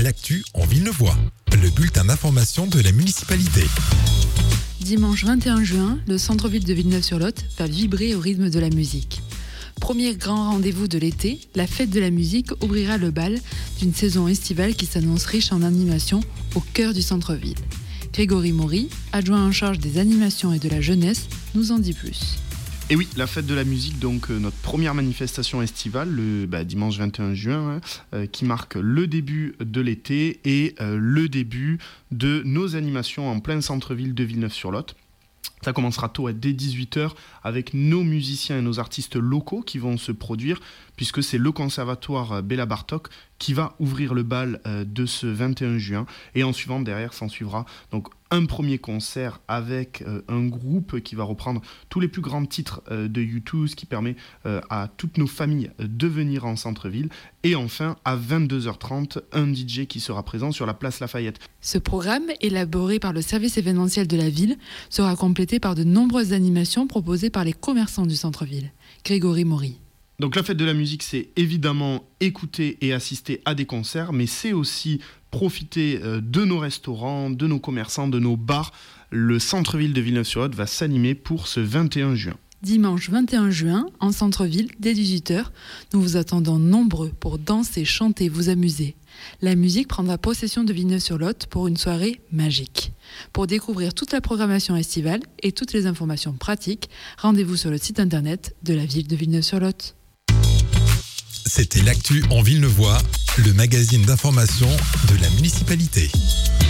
l'actu en Villeneuvois, le bulletin d'information de la municipalité. Dimanche 21 juin, le centre-ville de Villeneuve-sur-Lot va vibrer au rythme de la musique. Premier grand rendez-vous de l'été, la fête de la musique ouvrira le bal d'une saison estivale qui s'annonce riche en animations au cœur du centre-ville. Grégory Maury, adjoint en charge des animations et de la jeunesse, nous en dit plus. Et oui, la fête de la musique, donc notre première manifestation estivale, le dimanche 21 juin, qui marque le début de l'été et le début de nos animations en plein centre-ville de Villeneuve-sur-Lot. Ça commencera tôt, dès 18h, avec nos musiciens et nos artistes locaux qui vont se produire, puisque c'est le conservatoire Béla Bartók qui va ouvrir le bal de ce 21 juin. Et en suivant, derrière, s'en suivra donc un premier concert avec un groupe qui va reprendre tous les plus grands titres de U2, ce qui permet à toutes nos familles de venir en centre-ville. Et enfin, à 22h30, un DJ qui sera présent sur la place Lafayette. Ce programme, élaboré par le service événementiel de la ville, sera complété par de nombreuses animations proposées par les commerçants du centre-ville. Grégory Maury. Donc la fête de la musique, c'est évidemment écouter et assister à des concerts, mais c'est aussi profiter de nos restaurants, de nos commerçants, de nos bars. Le centre-ville de Villeneuve-sur-Lot va s'animer pour ce 21 juin. Dimanche 21 juin, en centre-ville, dès 18h, nous vous attendons nombreux pour danser, chanter, vous amuser. La musique prendra possession de Villeneuve-sur-Lot pour une soirée magique. Pour découvrir toute la programmation estivale et toutes les informations pratiques, rendez-vous sur le site internet de la ville de Villeneuve-sur-Lot. C'était l'actu en Villeneuvois, le magazine d'information de la municipalité.